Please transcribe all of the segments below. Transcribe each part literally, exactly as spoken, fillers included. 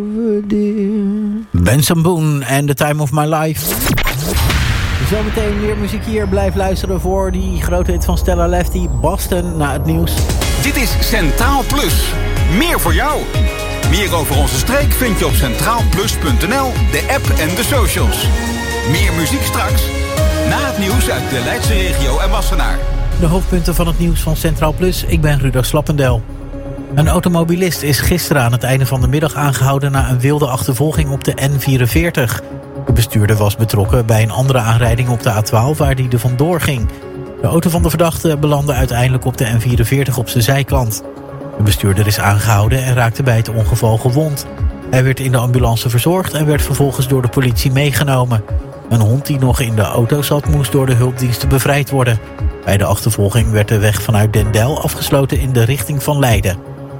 Benson Boone en The Time of My Life. Zometeen meer muziek hier. Blijf luisteren voor die grote hit van Stella Lefty, Boston, na het nieuws. Dit is Centraal Plus. Meer voor jou. Meer over onze streek vind je op centraal plus punt n l, de app en de socials. Meer muziek straks, na het nieuws uit de Leidse regio en Wassenaar. De hoofdpunten van het nieuws van Centraal Plus. Ik ben Rudolf Slappendel. Een automobilist is gisteren aan het einde van de middag aangehouden na een wilde achtervolging op de N vierenveertig. De bestuurder was betrokken bij een andere aanrijding op de A twaalf waar hij er vandoor ging. De auto van de verdachte belandde uiteindelijk op de N vierenveertig op zijn zijkant. De bestuurder is aangehouden en raakte bij het ongeval gewond. Hij werd in de ambulance verzorgd en werd vervolgens door de politie meegenomen. Een hond die nog in de auto zat moest door de hulpdiensten bevrijd worden. Bij de achtervolging werd de weg vanuit Den Deil afgesloten in de richting van Leiden.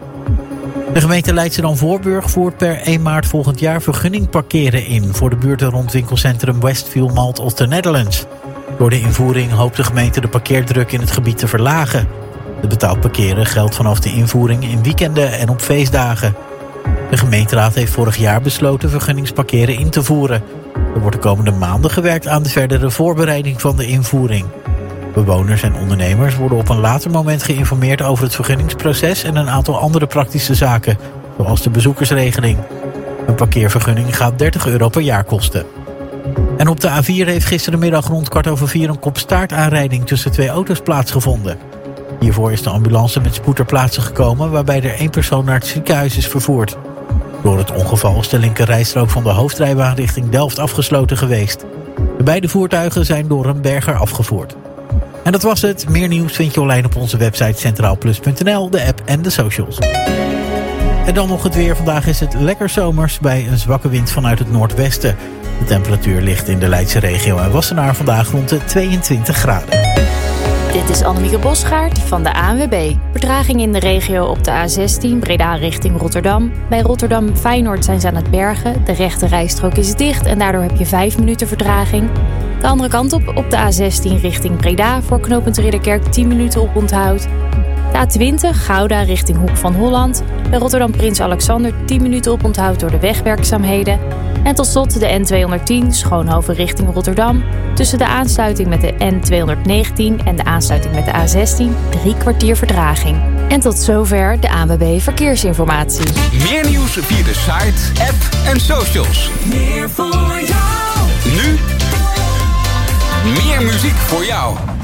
De gemeente Leidschendam-Voorburg voert per één maart volgend jaar vergunning parkeren in voor de buurten rond winkelcentrum Westfield Mall of the Netherlands. Door de invoering hoopt de gemeente de parkeerdruk in het gebied te verlagen. Het betaald parkeren geldt vanaf de invoering in weekenden en op feestdagen. De gemeenteraad heeft vorig jaar besloten vergunningsparkeren in te voeren. Er wordt de komende maanden gewerkt aan de verdere voorbereiding van de invoering. Bewoners en ondernemers worden op een later moment geïnformeerd over het vergunningsproces en een aantal andere praktische zaken, zoals de bezoekersregeling. Een parkeervergunning gaat dertig euro per jaar kosten. En op de A vier heeft gisterenmiddag rond kwart over vier een kopstaartaanrijding tussen twee auto's plaatsgevonden. Hiervoor is de ambulance met spoed ter plaatse gekomen, waarbij er één persoon naar het ziekenhuis is vervoerd. Door het ongeval is de linkerrijstrook van de hoofdrijbaan richting Delft afgesloten geweest. De beide voertuigen zijn door een berger afgevoerd. En dat was het. Meer nieuws vind je online op onze website centraal plus punt n l, de app en de socials. En dan nog het weer. Vandaag is het lekker zomers bij een zwakke wind vanuit het noordwesten. De temperatuur ligt in de Leidse regio en Wassenaar vandaag rond de tweeëntwintig graden. Dit is Annemieke Bosgaard van de A N W B. Vertraging in de regio op de A zestien, Breda richting Rotterdam. Bij Rotterdam Feyenoord zijn ze aan het bergen. De rechte rijstrook is dicht en daardoor heb je vijf minuten vertraging. De andere kant op, op de A zestien richting Breda voor knooppunt Ridderkerk tien minuten op onthoud. De A twintig, Gouda richting Hoek van Holland. Bij Rotterdam Prins Alexander tien minuten op onthoud door de wegwerkzaamheden. En tot slot de N tweehonderdtien, Schoonhoven richting Rotterdam. Tussen de aansluiting met de N tweehonderdnegentien en de aansluiting met de A zestien drie kwartier vertraging. En tot zover de A N W B Verkeersinformatie. Meer nieuws via de site, app en socials. Meer voor jou. Nu meer muziek voor jou.